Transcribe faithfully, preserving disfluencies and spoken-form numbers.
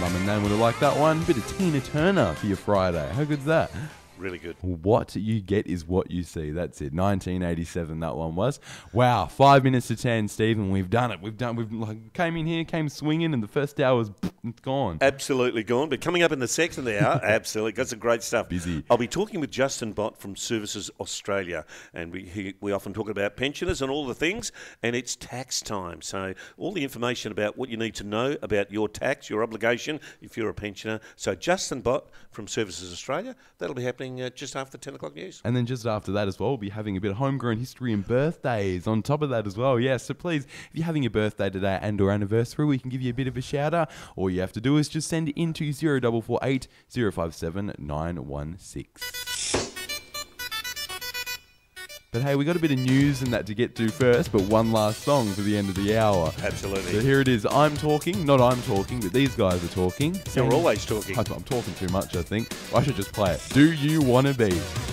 Mum and Nan would have liked that one. Bit of Tina Turner for your Friday. How good's that? Really good. What you get is what you see. That's it. nineteen eighty-seven, that one was. Wow, five minutes to ten, Stephen. We've done it. We've done. We've like came in here, came swinging, and the first hour was it's gone. Absolutely gone. But coming up in the second hour, absolutely got some great stuff. Busy. I'll be talking with Justin Bott from Services Australia, and we he, we often talk about pensioners and all the things, and it's tax time. So all the information about what you need to know about your tax, your obligation, if you're a pensioner. So Justin Bott from Services Australia. That'll be happening uh, just after ten o'clock news. And then just after that as well, we'll be having a bit of homegrown history and birthdays on top of that as well. Yeah, so please, if you're having a birthday today and or anniversary, we can give you a bit of a shout out. All you have to do is just send it in to zero four four eight, zero five seven, nine one six. But hey, we got a bit of news and that to get to first, but one last song for the end of the hour. Absolutely. So here it is. I'm talking, not I'm talking, but these guys are talking. You're always talking. I'm talking too much, I think. I should just play it. Do You Wanna Be?